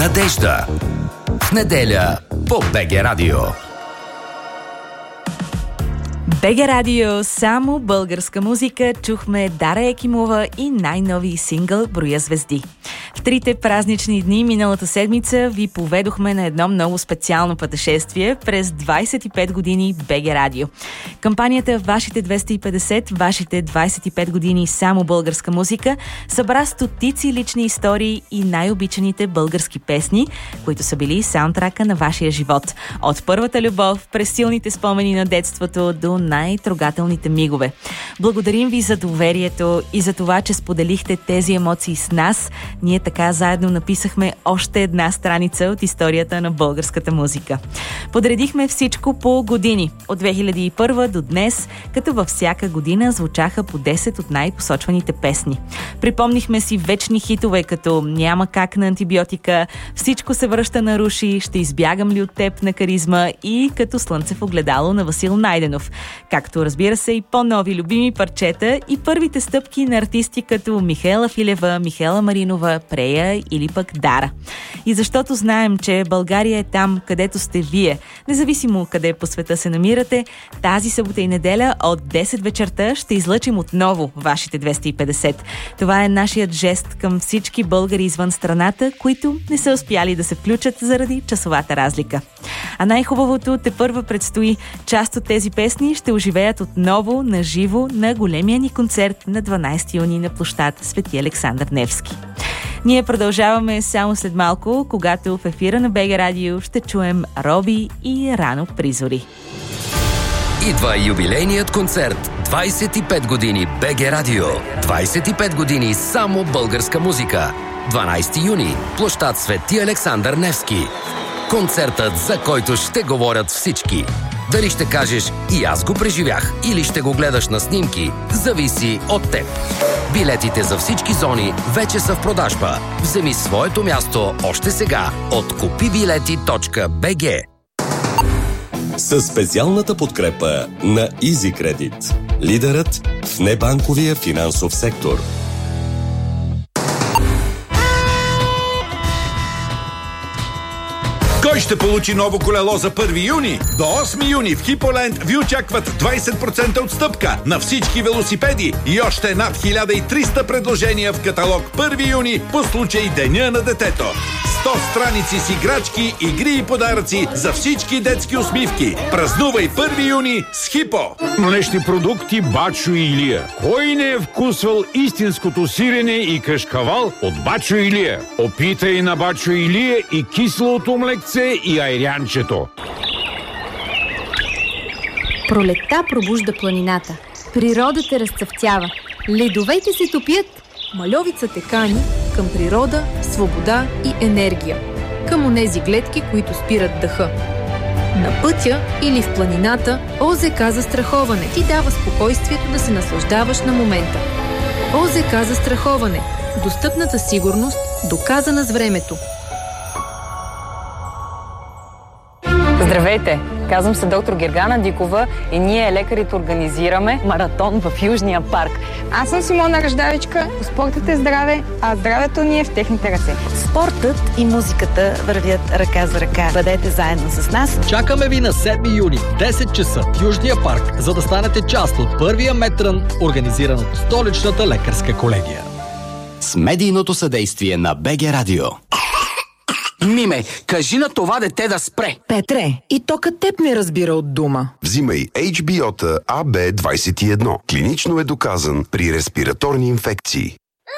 Надежда. В неделя по БГ Радио. БГ Радио, само българска музика. Чухме Дара Екимова и най-нови сингъл "Броя звезди". В трите празнични дни миналата седмица ви поведохме на едно много специално пътешествие през 25 години БГ Радио. Кампанията "Вашите 250, вашите 25 години само българска музика" събра стотици лични истории и най-обичаните български песни, които са били саундтрака на вашия живот. От първата любов, през силните спомени на детството до най-трогателните мигове. Благодарим ви за доверието и за това, че споделихте тези емоции с нас. Ние така заедно написахме още една страница от историята на българската музика. Подредихме всичко по години. От 2001 до днес, като във всяка година звучаха по 10 от най-посочваните песни. Припомнихме си вечни хитове, като "Няма как" на Антибиотика, "Всичко се връща на Руши", "Ще избягам ли от теб" на Каризма и "Като слънце в огледало" на Васил Найденов. Както разбира се и по-нови любими парчета и първите стъпки на артисти като Михаела Филева, Михаела Маринова, Прея или пък Дара. И защото знаем, че България е там, където сте вие, независимо къде по света се намирате, тази събота и неделя от 10 вечерта ще излъчим отново вашите 250. Това е нашият жест към всички българи извън страната, които не са успяли да се включат заради часовата разлика. А най-хубавото тепърва предстои. Част от тези песни ще оживеят отново на живо на големия ни концерт на 12 юни на площад Свети Александър Невски. Ние продължаваме само след малко, когато в ефира на БГ Радио ще чуем Роби и "Рано призори". Идва юбилейният концерт 25 години БГ Радио. 25 години само българска музика. 12 юни, площад Свети Александър Невски. Концертът, за който ще говорят всички. Дали ще кажеш "И аз го преживях" или ще го гледаш на снимки, зависи от теб. Билетите за всички зони вече са в продажба. Вземи своето място още сега от kupibileti.bg. Със специалната подкрепа на EasyCredit, лидерът в небанковия финансов сектор. Кой ще получи ново колело за 1 юни? До 8 юни в Хиполенд ви очакват 20% отстъпка на всички велосипеди и още над 1300 предложения в каталог 1 юни по случай Деня на детето. 100 страници с играчки, игри и подаръци за всички детски усмивки. Празнувай 1 юни с Хипо! Млечни продукти Бачо и Илия. Кой не е вкусвал истинското сирене и кашкавал от Бачо и Илия? Опитай на Бачо и Илия и кислото млекце и айрянчето. Пролетта пробужда планината. Природата разцъфтява. Ледовете се топят. Мальовицата кани към природа, свобода и енергия. Към онези гледки, които спират дъха. На пътя или в планината ОЗК Застраховане ти дава спокойствието да се наслаждаваш на момента. ОЗК Застраховане. Достъпната сигурност, доказана с времето. Здравейте! Казвам се доктор Гергана Дикова и ние лекарите организираме маратон в Южния парк. Аз съм Симона Ръждавичка. Спортът е здраве, а здравето ни е в техните ръце. Спортът и музиката вървят ръка за ръка. Бъдете заедно с нас. Чакаме ви на 7 юни, 10 часа в Южния парк, за да станете част от първия метрън, организиран от Столичната лекарска колегия. С медийното съдействие на БГ Радио. Миме, кажи на това дете да спре. Петре, и тока теб не разбира от дума. Взимай HBO-та AB21. Клинично е доказан при респираторни инфекции.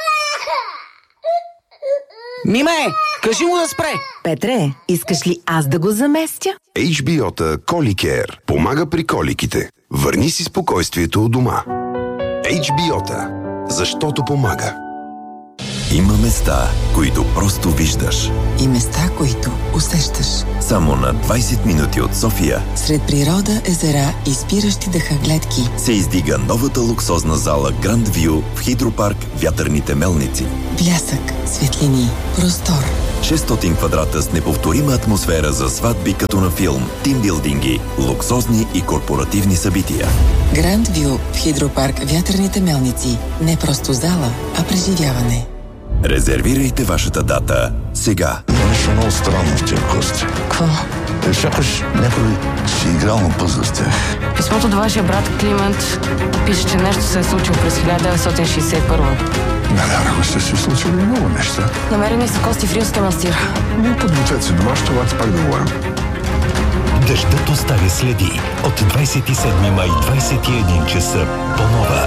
Миме, кажи му да спре. Петре, искаш ли аз да го заместя? HBO-та Коликер помага при коликите. Върни си спокойствието у дома. HBO-та, защото помага. Има места, които просто виждаш. И места, които усещаш. Само на 20 минути от София, сред природа, езера и спиращи дъха гледки, се издига новата луксозна зала Grand View в Хидропарк Вятърните мелници. Блясък, светлини, простор. 600 квадрата с неповторима атмосфера за сватби като на филм, тимбилдинги, луксозни и корпоративни събития. Grand View в Хидропарк Вятърните мелници. Не просто зала, а преживяване. Резервирайте вашата дата сега. Нещо много странно в тия кости. Какво? Сякаш някой си играл на пъзъл с тях. Писмото до вашия брат Климент пише, че нещо се е случило през 1961. Навярно сте се случили много неща. Намерени са кости в Рилския манастир. Подгответе се дома, ще обаче пак да говорим. Дъждът оставя следи. От 27 май 21 часа по Нова.